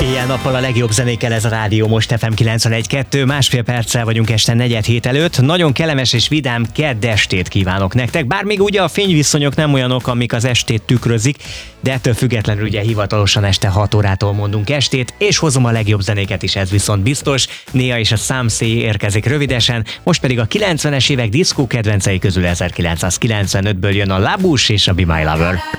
Éjjel-nappal a legjobb zenékkel ez a rádió Most FM 91.2, másfél perccel vagyunk este 4:07 előtt. Nagyon kellemes és vidám kedd estét kívánok nektek, bár még ugye a fényviszonyok nem olyanok, amik az estét tükrözik, de ettől függetlenül ugye hivatalosan este 6 órától mondunk estét, és hozom a legjobb zenéket is, ez viszont biztos. Néha is a számszéj érkezik rövidesen, most pedig a 90-es évek diszkó kedvencei közül 1995-ből jön a La Bouche és a Be My Lover.